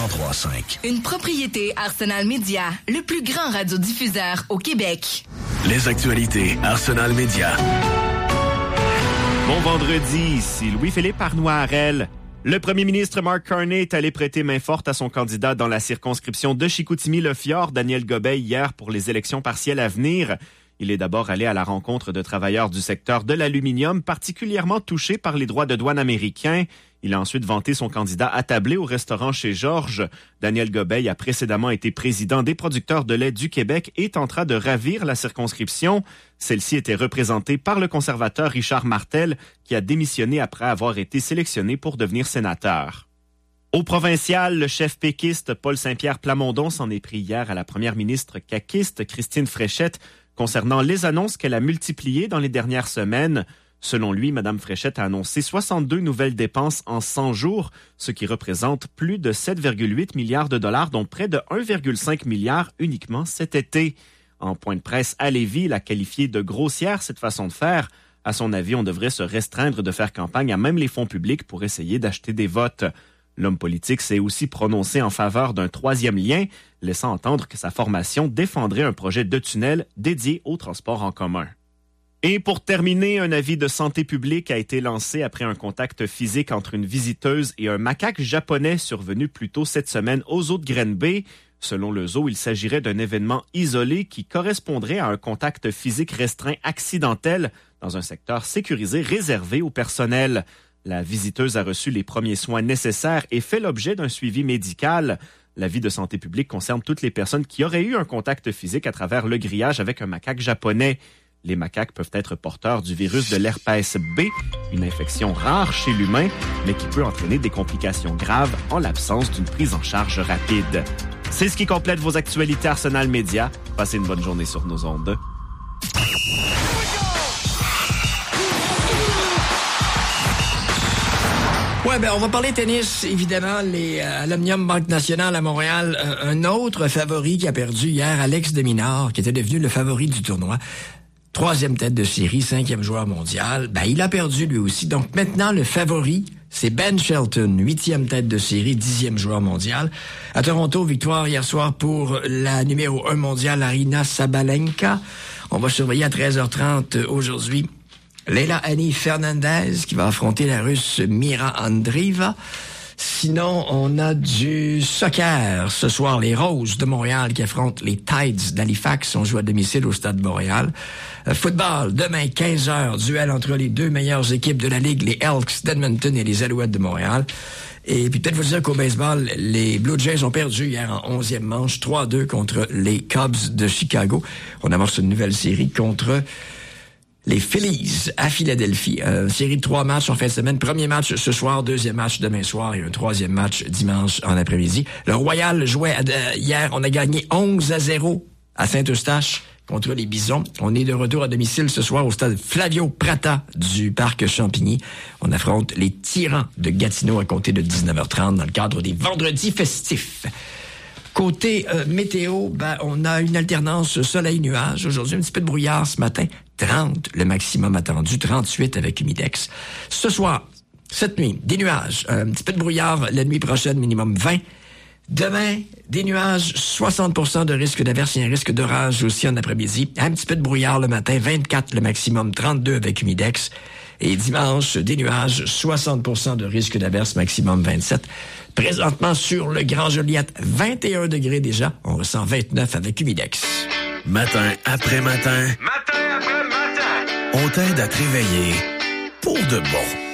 103.5. Une propriété Arsenal Média, le plus grand radiodiffuseur au Québec. Les actualités Arsenal Média. Bon vendredi, ici Louis-Philippe Arnois-Harel. Le premier ministre Mark Carney est allé prêter main forte à son candidat dans la circonscription de Chicoutimi-Le-Fjord, Daniel Gobeil, hier pour les élections partielles à venir. Il est d'abord allé à la rencontre de travailleurs du secteur de l'aluminium, particulièrement touchés par les droits de douane américains. Il a ensuite vanté son candidat attablé au restaurant chez Georges. Daniel Gobeil a précédemment été président des producteurs de lait du Québec et tentera de ravir la circonscription. Celle-ci était représentée par le conservateur Richard Martel, qui a démissionné après avoir été sélectionné pour devenir sénateur. Au provincial, le chef péquiste Paul Saint-Pierre Plamondon s'en est pris hier à la première ministre caquiste Christine Fréchette concernant les annonces qu'elle a multipliées dans les dernières semaines. Selon lui, Mme Fréchette a annoncé 62 nouvelles dépenses en 100 jours, ce qui représente plus de 7,8 milliards de dollars, dont près de 1,5 milliard uniquement cet été. En point de presse à Lévis, il a qualifié de grossière cette façon de faire. À son avis, on devrait se restreindre de faire campagne à même les fonds publics pour essayer d'acheter des votes. L'homme politique s'est aussi prononcé en faveur d'un troisième lien, laissant entendre que sa formation défendrait un projet de tunnel dédié au transport en commun. Et pour terminer, un avis de santé publique a été lancé après un contact physique entre une visiteuse et un macaque japonais survenu plus tôt cette semaine aux zoos de Green Bay. Selon le zoo, il s'agirait d'un événement isolé qui correspondrait à un contact physique restreint accidentel dans un secteur sécurisé réservé au personnel. La visiteuse a reçu les premiers soins nécessaires et fait l'objet d'un suivi médical. L'avis de santé publique concerne toutes les personnes qui auraient eu un contact physique à travers le grillage avec un macaque japonais. Les macaques peuvent être porteurs du virus de l'herpès B, une infection rare chez l'humain, mais qui peut entraîner des complications graves en l'absence d'une prise en charge rapide. C'est ce qui complète vos actualités Arsenal Média. Passez une bonne journée sur nos ondes. Ouais, on va parler tennis, évidemment, les Alumnium Banque Nationale à Montréal. Un autre favori qui a perdu hier, Alex de Minaur, qui était devenu le favori du tournoi. 3e tête de série, 5e joueur mondial. Il a perdu lui aussi. Donc maintenant, le favori, c'est Ben Shelton, 8e tête de série, 10e joueur mondial. À Toronto, victoire hier soir pour la numéro 1 mondiale, Aryna Sabalenka. On va surveiller à 13h30 aujourd'hui Leila Annie Fernandez qui va affronter la Russe Mira Andreeva. Sinon, on a du soccer. Ce soir, les Roses de Montréal qui affrontent les Tides d'Halifax. On joue à domicile au Stade Montréal. Football, demain, 15h, duel entre les deux meilleures équipes de la Ligue, les Elks d'Edmonton et les Alouettes de Montréal. Et puis peut-être vous dire qu'au baseball, les Blue Jays ont perdu hier en 11e manche, 3-2 contre les Cubs de Chicago. On amorce une nouvelle série contre les Phillies à Philadelphie. Série de 3 matchs en fin de semaine. Premier match ce soir, deuxième match demain soir et un troisième match dimanche en après-midi. Le Royal jouait hier. On a gagné 11-0 à Saint-Eustache contre les Bisons. On est de retour à domicile ce soir au stade Flavio Prata du Parc Champigny. On affronte les Tyrans de Gatineau à compter de 19h30 dans le cadre des Vendredis festifs. Côté météo, on a une alternance soleil-nuage. Aujourd'hui, un petit peu de brouillard ce matin. 30, le maximum attendu. 38 avec humidex. Ce soir, cette nuit, des nuages. Un petit peu de brouillard la nuit prochaine, minimum 20. Demain, des nuages, 60% de risque d'averse et un risque d'orage aussi en après-midi. Un petit peu de brouillard le matin, 24 le maximum, 32 avec humidex. Et dimanche, des nuages, 60% de risque d'averse, maximum 27. Présentement sur le Grand Joliette, 21 degrés déjà. On ressent 29 avec humidex. Matin après matin. Matin après matin. On t'aide à te réveiller pour de bon.